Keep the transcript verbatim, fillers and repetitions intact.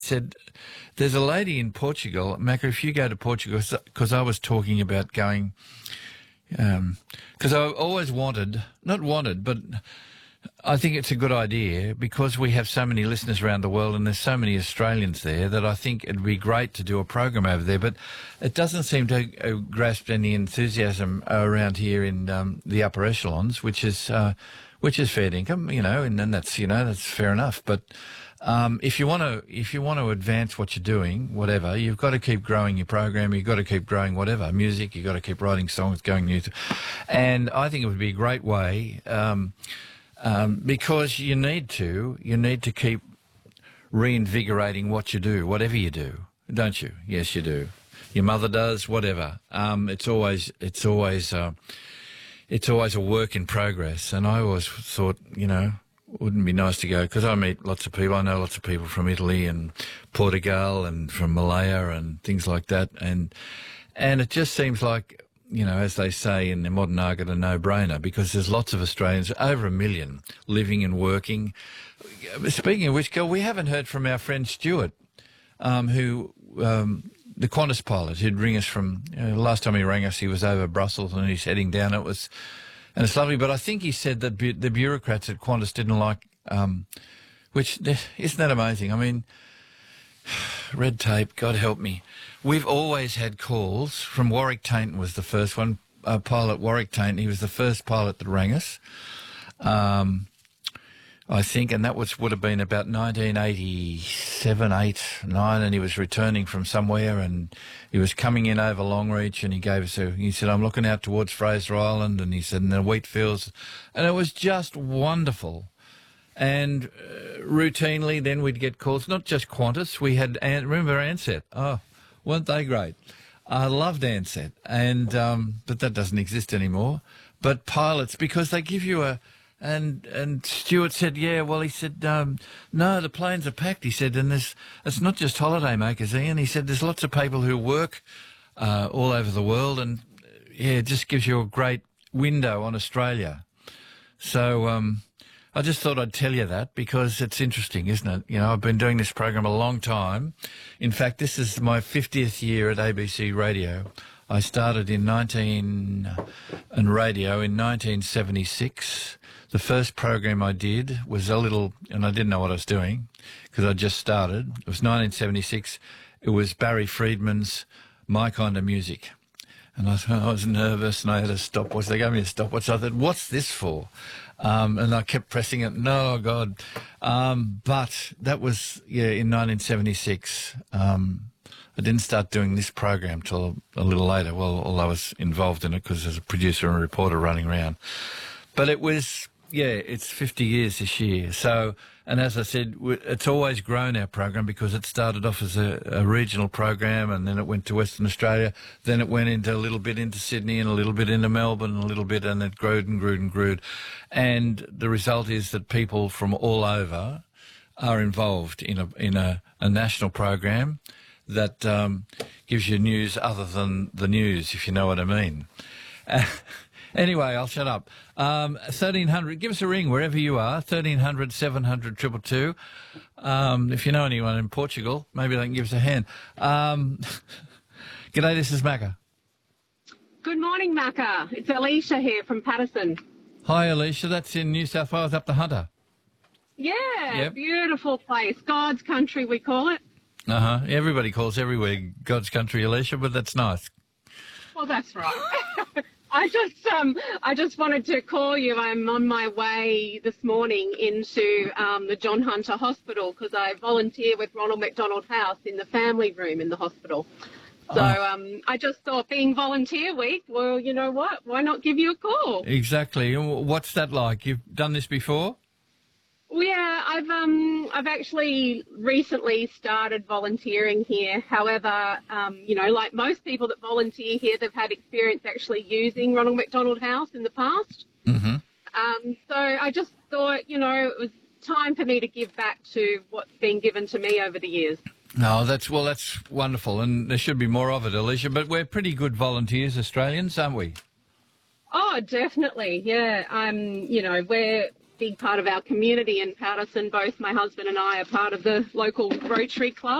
said, there's a lady in Portugal, Macca, if you go to Portugal, because I was talking about going, because um, I always wanted, not wanted, but I think it's a good idea because we have so many listeners around the world and there's so many Australians there that I think it'd be great to do a program over there. But it doesn't seem to uh, grasp any enthusiasm around here in um, the upper echelons, which is uh, which is fair income, you know, and, and that's you know that's fair enough. But um, if you want to if you want to advance what you're doing, whatever, you've got to keep growing your program. You've got to keep growing whatever music. You've got to keep writing songs, going new. To, and I think it would be a great way. Um, Um, because you need to, you need to keep reinvigorating what you do, whatever you do, don't you? Yes, you do. Your mother does, whatever. Um, it's always, it's always, uh, it's always a work in progress. And I always thought, you know, wouldn't it be nice to go, because I meet lots of people. I know lots of people from Italy and Portugal and from Malaya and things like that. And, and it just seems like, you know, as they say in the modern argot, a no-brainer, because there's lots of Australians, over a million, living and working. Speaking of which, girl, we haven't heard from our friend Stuart, um, who, um, the Qantas pilot, who'd ring us from, you know, last time he rang us, he was over Brussels and he's heading down. It was, and it's lovely, but I think he said that bu the bureaucrats at Qantas didn't like, um, which, isn't that amazing? I mean, red tape, God help me. We've always had calls from Warwick Tainton was the first one, uh, pilot Warwick Tainton. He was the first pilot that rang us, um, I think, and that was would have been about nineteen eighty-seven, eight, nine, and he was returning from somewhere and he was coming in over Longreach and he gave us a, he said, I'm looking out towards Fraser Island, and he said, in the wheat fields, and it was just wonderful. And uh, routinely then we'd get calls, not just Qantas, we had, An remember Ansett? Oh, weren't they great? I loved Ansett, and um, but that doesn't exist anymore. But pilots, because they give you a, and and Stuart said, yeah, well, he said, um, no, the planes are packed, he said, and there's, it's not just holiday makers, Ian. He said, there's lots of people who work uh, all over the world, and yeah, it just gives you a great window on Australia. So, um, I just thought I'd tell you that because it's interesting, isn't it? You know, I've been doing this program a long time. In fact, this is my fiftieth year at A B C Radio. I started in nineteen and radio in nineteen seventy-six. The first program I did was a little, and I didn't know what I was doing because I just started. It was nineteen seventy-six. It was Barry Friedman's My Kind of Music. And I, I was nervous and I had a stopwatch. They gave me a stopwatch. I thought, what's this for? Um, and I kept pressing it. No, God. Um, but that was, yeah, in nineteen seventy-six. Um, I didn't start doing this program till a little later. Well, although I was involved in it because there's a producer and a reporter running around. But it was, yeah, it's fifty years this year. So, and as I said, it's always grown, our program, because it started off as a, a regional program and then it went to Western Australia. Then it went into a little bit into Sydney and a little bit into Melbourne and a little bit, and it grew and grew and grew. And the result is that people from all over are involved in a, in a, a national program that um, gives you news other than the news, if you know what I mean. Uh, Anyway, I'll shut up. Um, thirteen hundred, give us a ring wherever you are, thirteen hundred, seven hundred, two two two. Um, if you know anyone in Portugal, maybe they can give us a hand. Um, G'day, this is Macca. Good morning, Macca. It's Alicia here from Patterson. Hi, Alicia. That's in New South Wales, up the Hunter. Yeah, yep. Beautiful place. God's country, we call it. Uh-huh. Everybody calls everywhere God's country, Alicia, but that's nice. Well, that's right. I just um I just wanted to call you. I'm on my way this morning into um, the John Hunter Hospital because I volunteer with Ronald McDonald House in the family room in the hospital. So oh. um, I just thought, being volunteer week, well, you know what? Why not give you a call? Exactly. What's that like? You've done this before? Well, yeah, I've um I've actually recently started volunteering here. However, um, you know, like most people that volunteer here, they've had experience actually using Ronald McDonald House in the past. Mm-hmm. Um, so I just thought, you know, it was time for me to give back to what's been given to me over the years. No, that's, well, that's wonderful, and there should be more of it, Alicia, but we're pretty good volunteers, Australians, aren't we? Oh, definitely, yeah. Um, you know, we're big part of our community in Patterson. Both my husband and I are part of the local Rotary Club.